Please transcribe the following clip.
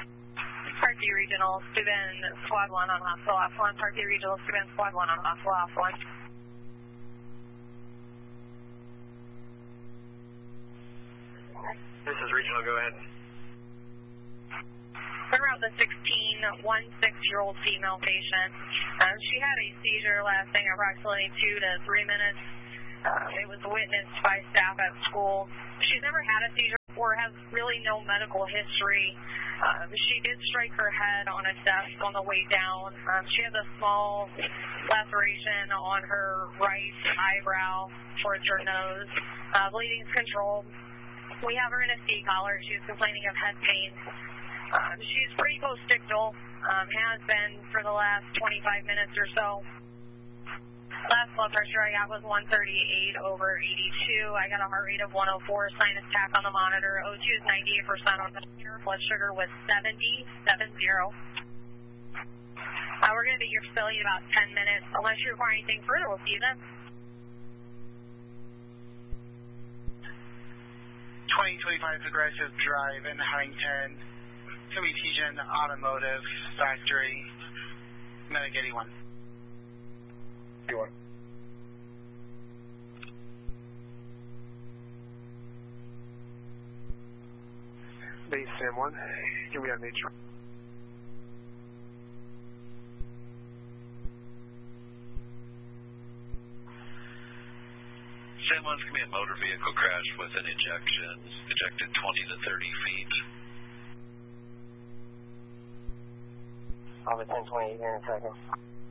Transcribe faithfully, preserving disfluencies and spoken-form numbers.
Park D Regional, Steuben, Squad one on Hostile off one. Park D Regional, Steuben, Squad one on Hostile off one. This is Regional, go ahead. We're around the sixteen, one six-year-old female patient. Um, she had a seizure lasting approximately two to three minutes. Uh, it was witnessed by staff at school. She's never had a seizure before, has really no medical history. Um, she did strike her head on a desk on the way down. Um, she has a small laceration on her right eyebrow towards her nose. Uh, bleeding's controlled. We have her in a C collar. She's complaining of head pain. Um, she's pretty postictal, um, has been for the last twenty-five minutes or so. Last blood pressure I got was one thirty-eight over eighty-two. I got a heart rate of one oh four, sinus tach on the monitor. O two is ninety-eight percent on the monitor. Blood sugar was seventy, seven zero. Uh, we're going to be at your facility in about ten minutes. Unless you require anything further, we'll see you then. twenty twenty-five Progressive Drive in Huntington, Communication Automotive Factory, Medic eighty-one. eighty-one. Base Sam one, here we have nature. Sam one's going to be a motor vehicle crash with an ejection, ejected twenty to thirty feet. Alpha ten twenty, here in a second.